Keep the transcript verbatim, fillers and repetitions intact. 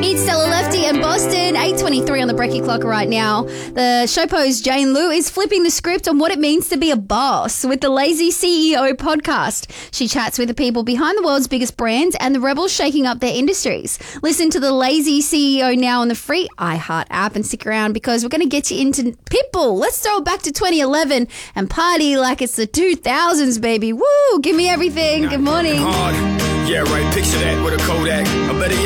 Meet Stella Lefty in Boston, eight twenty-three on the Brekkie clock right now. The Showpo's Jane Liu is flipping the script on what it means to be a boss with the Lazy C E O podcast. She chats with the people behind the world's biggest brands and the rebels shaking up their industries. Listen to the Lazy C E O now on the free iHeart app and stick around because we're going to get you into Pitbull. Let's throw it back to twenty eleven and party like it's the two thousands, baby. Woo! Give me everything. Good morning. Yeah, right. Picture that with a Kodak. I better